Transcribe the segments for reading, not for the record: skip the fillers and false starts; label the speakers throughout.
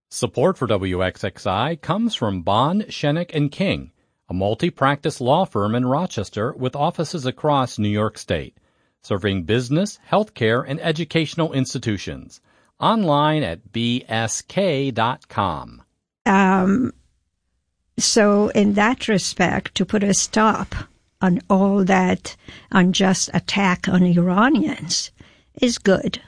Speaker 1: Support for WXXI comes from Bond, Shenick & King, a multi-practice law firm in Rochester with offices across New York State, serving business, healthcare, and educational institutions. Online at bsk.com.
Speaker 2: So in that respect, to put a stop on all that unjust attack on Iranians is good.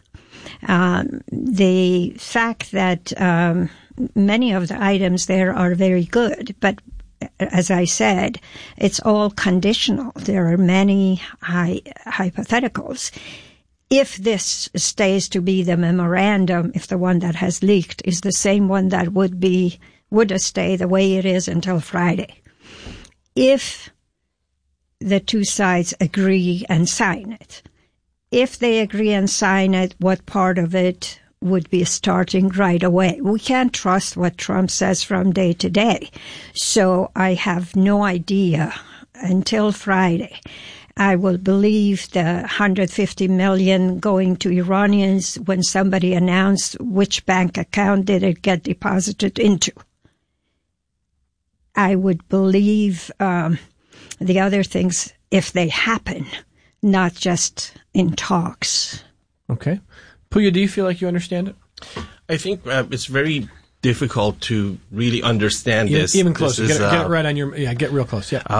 Speaker 2: The fact that many of the items there are very good, but as I said, it's all conditional. There are many hypotheticals. If this stays to be the memorandum, if the one that has leaked is the same one that would stay the way it is until Friday, if the two sides agree and sign it, if they agree and sign it, what part of it would be starting right away? We can't trust what Trump says from day to day. So I have no idea until Friday. I will believe the $150 million going to Iranians when somebody announced which bank account did it get deposited into. I would believe the other things if they happen, not just in talks.
Speaker 3: Okay. Puya, do you feel like you understand it?
Speaker 4: I think it's very difficult to really understand this.
Speaker 3: Even closer. Get it right on your... Yeah, get real close. Yeah.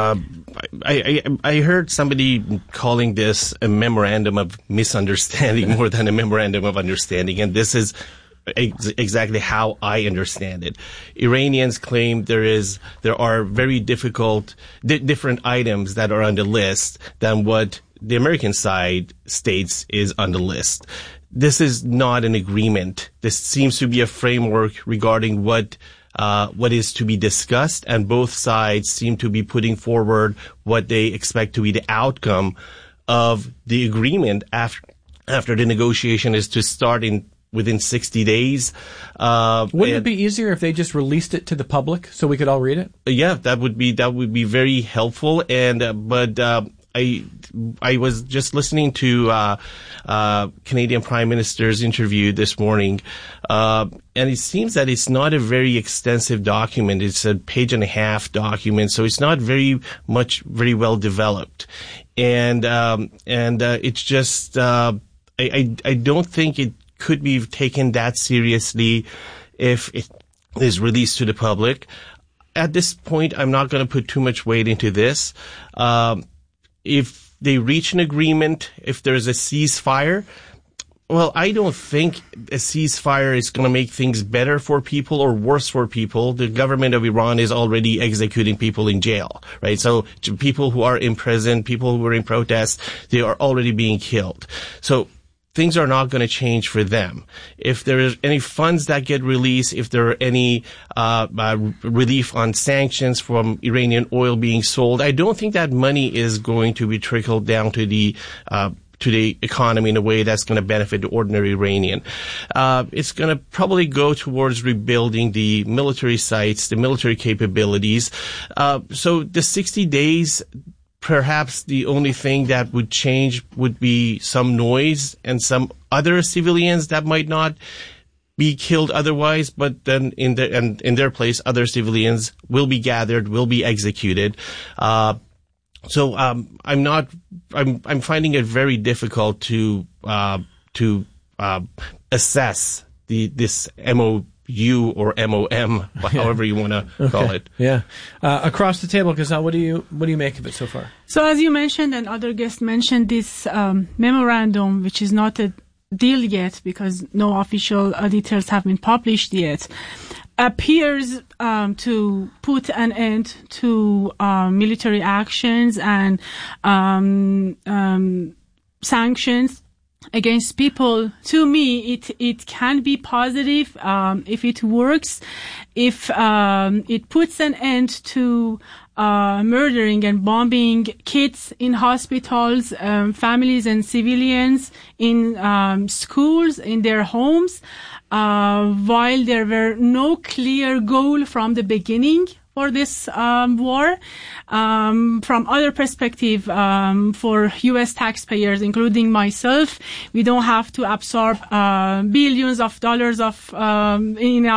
Speaker 4: I heard somebody calling this a memorandum of misunderstanding more than a memorandum of understanding, and this is exactly how I understand it. Iranians claim there are very different items that are on the list than what the American side states is on the list. This is not an agreement. This seems to be a framework regarding what is to be discussed, and both sides seem to be putting forward what they expect to be the outcome of the agreement after the negotiation is to start within 60 days.
Speaker 3: Wouldn't it be easier if they just released it to the public so we could all read it?
Speaker 4: Yeah, that would be very helpful. But I was just listening to Canadian Prime Minister's interview this morning, and it seems that it's not a very extensive document. It's a page-and-a-half document, so it's not very well developed, and it's just I don't think it could be taken that seriously if it is released to the public. At this point, I'm not going to put too much weight into this. If they reach an agreement, if there's a ceasefire, well, I don't think a ceasefire is going to make things better for people or worse for people. The government of Iran is already executing people in jail, right? So people who are in prison, people who are in protest, they are already being killed. So things are not going to change for them. If there is any funds that get released, if there are any relief on sanctions from Iranian oil being sold, I don't think that money is going to be trickled down to the economy in a way that's going to benefit the ordinary Iranian. It's going to probably go towards rebuilding the military sites, the military capabilities. So the 60 days, perhaps the only thing that would change would be some noise and some other civilians that might not be killed otherwise, but then in their place, other civilians will be gathered, will be executed. So I'm finding it very difficult to assess this MOU or MOM, however you want to call it.
Speaker 3: Yeah. Across the table, Ghazal, what do you make of it so far?
Speaker 5: So as you mentioned and other guests mentioned, this memorandum, which is not a deal yet because no official details have been published yet, appears to put an end to military actions and sanctions against people. To me, it can be positive if it works, if it puts an end to murdering and bombing kids in hospitals, families and civilians in schools, in their homes, while there were no clear goal from the beginning for this war. From other perspective, for U.S. taxpayers, including myself, we don't have to absorb billions of dollars in our